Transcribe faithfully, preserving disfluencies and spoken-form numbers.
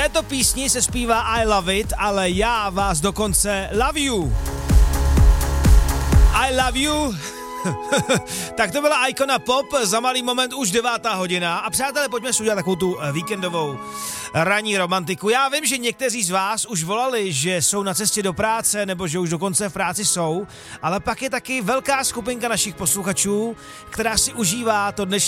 této písni se zpívá I love it, ale já vás dokonce love you. I love you. Tak to byla Icona Pop, za malý moment už devátá hodina a přátelé, pojďme si udělat takovou tu víkendovou ranní romantiku. Já vím, že někteří z vás už volali, že jsou na cestě do práce nebo že už dokonce v práci jsou, ale pak je taky velká skupinka našich posluchačů, která si užívá to dnešní